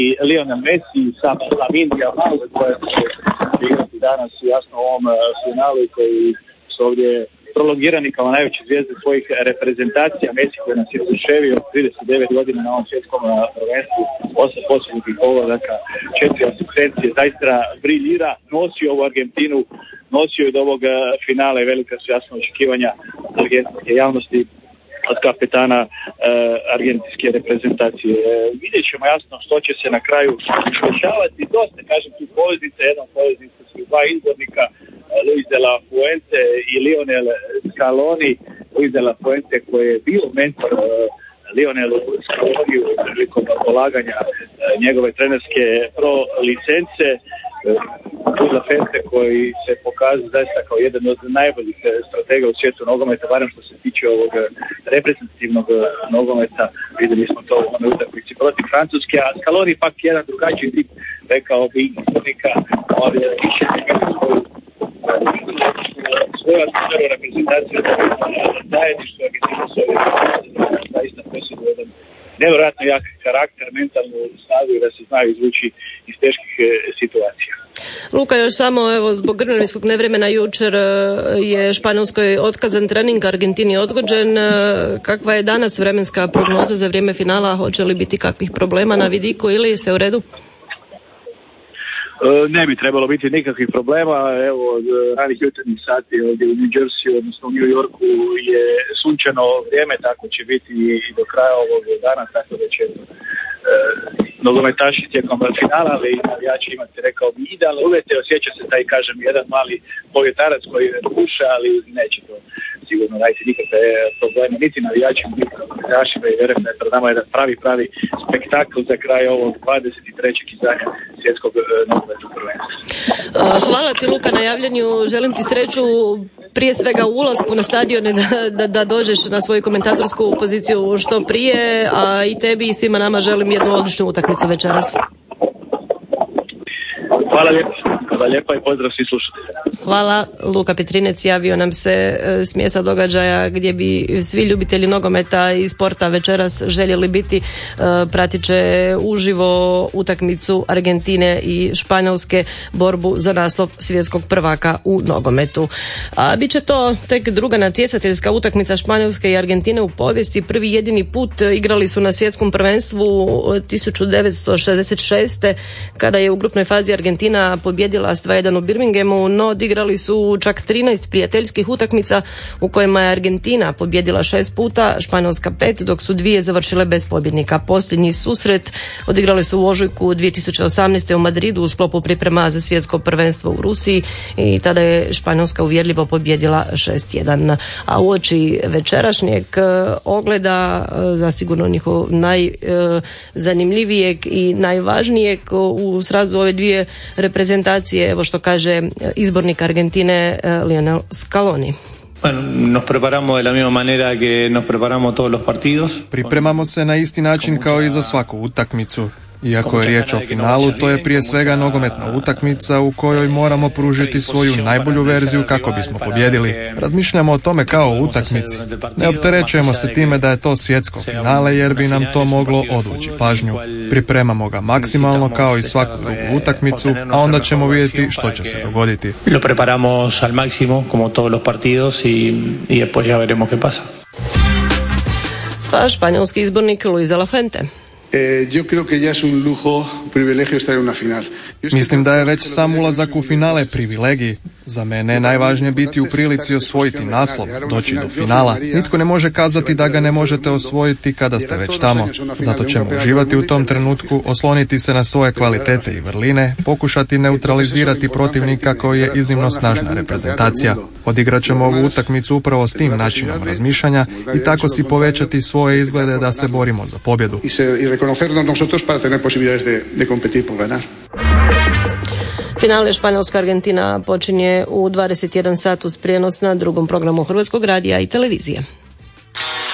i Lionel Messi i sam Lamine Yamal koje će igrati danas jasno u ovom finalu i koji su ovdje prolongirani kao najveće zvijezde svojih reprezentacija. Messi koji nas je oduševio 39 godina na ovom svjetskom prvenstvu, 8 posljednjih pogodaka, 4 asistencije, zaista briljira, nosi ovu Argentinu, nosio je do ovog finala i velika su jasno očekivanja argentinske javnosti od kapetana argentinske reprezentacije. Vidjet ćemo jasno što će se na kraju dešavati. Dosta, kažem, tu poveznica, jedna poveznica su dva izbornika, Luis de la Fuente i Lionel Scaloni. Luis de la Fuente koji je bio mentor Lionelu Scaloni prilikom polaganja njegove trenerske pro licence. Luis de la Fuente koji se pokazao zaista kao jedan od najboljih stratega u svijetu nogometa, barem što se tiče ovog reprezentativnog nogometa. Vidjeli smo to u onoj utakmici protiv Francuske, a Scaloni pak jedan drugačiji tip, rekao bi izbornika, ali više svoju atmosferu reprezentaciju zajedništvo Argentina s ovim zaista posjeduje jedan nevjerojatno jak karakter, mentalnu snagu i da se znaju izvući iz teških situacija. Luka, još samo evo zbog vremenskog nevremena jučer je Španjolskoj otkazan trening, Argentini odgođen. Kakva je danas vremenska prognoza za vrijeme finala? Hoće li biti kakvih problema na vidiku ili je sve u redu? Ne bi trebalo biti nikakvih problema. Evo, ranih jutarnjih sati ovdje u New Jersey, odnosno u New Yorku je sunčano vrijeme, tako će biti i do kraja ovog dana, tako da će nogometaši tijekom finala, ali i navijači imate, rekao bi, idealne uvjete. Osjeća se taj, kažem, jedan mali povjetarac koji puša, ali neće to sigurno raditi nikakve probleme, niti navijačima, niti nogometašima, i vjerujem da je pred nama jedan pravi spektakl za kraj ovog 23. izdanja svjetskog nogometnog prvenstva. Hvala ti, Luka, na javljanju. Želim ti sreću prije svega u ulasku na stadion da dođeš na svoju komentatorsku poziciju što prije, a i tebi i svima nama želim jednu odličnu utakmicu večeras. Hvala lijepa i pozdrav svih slušatelja. Hvala. Luka Petrinec javio nam se s mjesta događaja gdje bi svi ljubitelji nogometa i sporta večeras željeli biti. Pratit će uživo utakmicu Argentine i Španjolske, borbu za naslov svjetskog prvaka u nogometu. A bit će to tek druga natjecateljska utakmica Španjolske i Argentine u povijesti. Prvi jedini put igrali su na svjetskom prvenstvu 1966. kada je u grupnoj fazi Argentina pobjedila s 2:1 u Birminghamu, no odigrali su čak 13 prijateljskih utakmica u kojima je Argentina pobjedila 6 puta, Španjolska 5, dok su 2 završile bez pobjednika. Posljednji susret odigrali su u ožujku 2018. u Madridu u sklopu priprema za svjetsko prvenstvo u Rusiji i tada je Španjolska uvjerljivo pobjedila 6:1. A uoči večerašnjeg ogleda, zasigurno njihov najzanimljivijeg i najvažnijeg u srazu ove dvije reprezentacije, evo što kaže izbornik Argentine Lionel Scaloni. Nos preparamos de la misma manera que nos preparamos todos los partidos. Pripremamo se na isti način kao i za svaku utakmicu. Iako je riječ o finalu, to je prije svega nogometna utakmica u kojoj moramo pružiti svoju najbolju verziju kako bismo pobjedili. Razmišljamo o tome kao o utakmici. Ne opterećujemo se time da je to svjetsko finale jer bi nam to moglo odvući pažnju. Pripremamo ga maksimalno kao i svaku drugu utakmicu, a onda ćemo vidjeti što će se dogoditi. Lo preparamos al máximo como todos los partidos y después ya veremos qué pasa. Pa španjolski izbornik Luis de la Fuente. Yo creo que ya es un lujo, un privilegio estar en una final. Mislim da je već sam ulazak u finale privilegij. Za mene je najvažnije biti u prilici osvojiti naslov, doći do finala. Nitko ne može kazati da ga ne možete osvojiti kada ste već tamo. Zato ćemo uživati u tom trenutku, osloniti se na svoje kvalitete i vrline, pokušati neutralizirati protivnika koji je iznimno snažna reprezentacija. Odigrat ćemo ovu utakmicu upravo s tim načinom razmišljanja i tako si povećati svoje izglede da se borimo za pobjedu. Finale Španjolska-Argentina počinje u 21 sat uz prijenos na drugom programu Hrvatskog radija i televizije.